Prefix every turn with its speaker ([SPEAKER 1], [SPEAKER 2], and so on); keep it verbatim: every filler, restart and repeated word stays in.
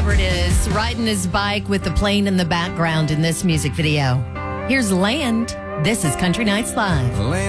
[SPEAKER 1] Robert is riding his bike with the plane in the background in this music video. Here's Land. This is Country Nights Live.
[SPEAKER 2] Land